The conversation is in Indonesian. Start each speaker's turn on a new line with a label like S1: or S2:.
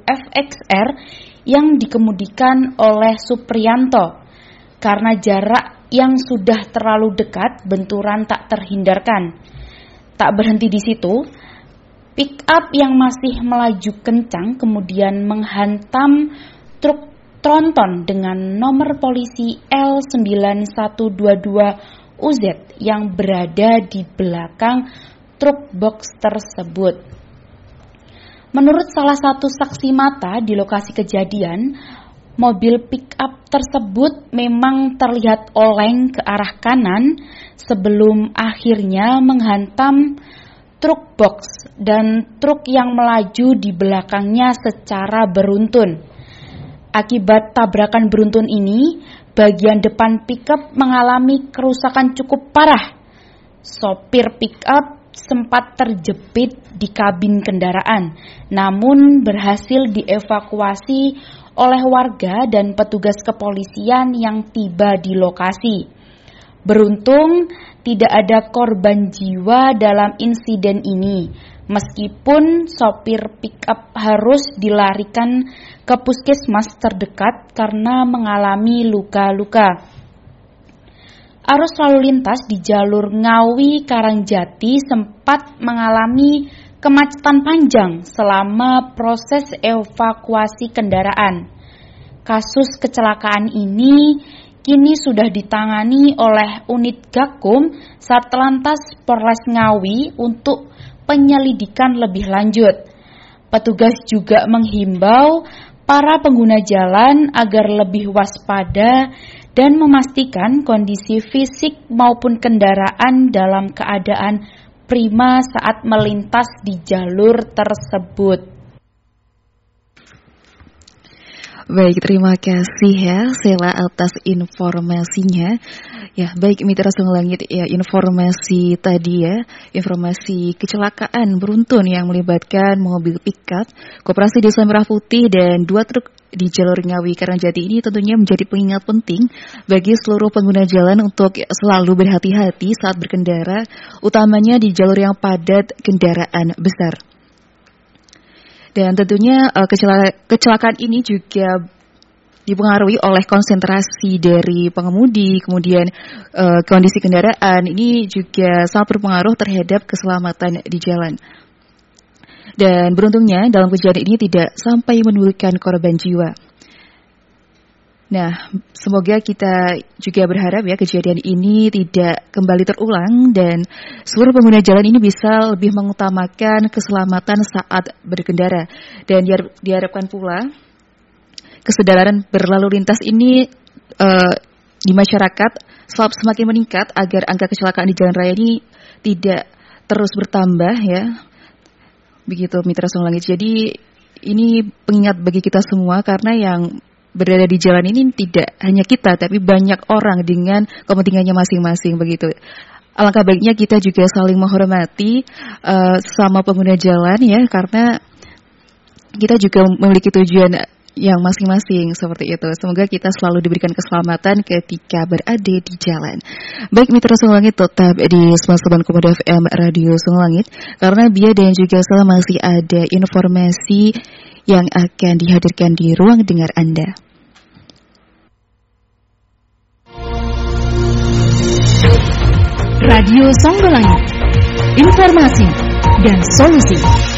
S1: FXR yang dikemudikan oleh Supriyanto. Karena jarak yang sudah terlalu dekat, benturan tak terhindarkan. Tak berhenti di situ, pick up yang masih melaju kencang kemudian menghantam truk tronton dengan nomor polisi L9122UZ yang berada di belakang truk box tersebut. Menurut salah satu saksi mata di lokasi kejadian, mobil pick-up tersebut memang terlihat oleng ke arah kanan sebelum akhirnya menghantam truk box dan truk yang melaju di belakangnya secara beruntun. Akibat tabrakan beruntun ini, bagian depan pick-up mengalami kerusakan cukup parah. Sopir pick-up sempat terjepit di kabin kendaraan, namun berhasil dievakuasi oleh warga dan petugas kepolisian yang tiba di lokasi. Beruntung tidak ada korban jiwa dalam insiden ini, meskipun sopir pick-up harus dilarikan ke puskesmas terdekat karena mengalami luka-luka. Arus lalu lintas di jalur Ngawi Karangjati sempat mengalami kemacetan panjang selama proses evakuasi kendaraan. Kasus kecelakaan ini kini sudah ditangani oleh unit Gakum Satlantas Polres Ngawi untuk penyelidikan lebih lanjut. Petugas juga menghimbau para pengguna jalan agar lebih waspada dan memastikan kondisi fisik maupun kendaraan dalam keadaan prima saat melintas di jalur tersebut.
S2: Baik, terima kasih ya Sela atas informasinya. Ya, baik Mitra Sung Langit, ya informasi tadi ya, informasi kecelakaan beruntun yang melibatkan mobil pickup, Koperasi Desa Merah Putih dan 2 truk di jalur Ngawi Karangjati ini tentunya menjadi pengingat penting bagi seluruh pengguna jalan untuk selalu berhati-hati saat berkendara, utamanya di jalur yang padat kendaraan besar. Dan tentunya kecelakaan ini juga dipengaruhi oleh konsentrasi dari pengemudi, kemudian kondisi kendaraan ini juga sangat berpengaruh terhadap keselamatan di jalan. Dan beruntungnya dalam kejadian ini tidak sampai menimbulkan korban jiwa. Nah, semoga kita juga berharap ya kejadian ini tidak kembali terulang dan seluruh pengguna jalan ini bisa lebih mengutamakan keselamatan saat berkendara. Dan diharapkan pula kesadaran berlalu lintas ini di masyarakat semakin meningkat agar angka kecelakaan di jalan raya ini tidak terus bertambah ya. Begitu Mitra Sung Langit. Jadi ini pengingat bagi kita semua karena yang berada di jalan ini tidak hanya kita tapi banyak orang dengan kepentingannya masing-masing begitu. Alangkah baiknya kita juga saling menghormati sesama pengguna jalan ya karena kita juga memiliki tujuan yang masing-masing seperti itu. Semoga kita selalu diberikan keselamatan ketika berada di jalan. Baik Mitra Sung Langit, tetap di 99,2 FM Radio Sung Langit karena Bia dan juga Sela masih ada informasi yang akan dihadirkan di ruang dengar Anda.
S3: Radio Sangga Langit, informasi dan solusi.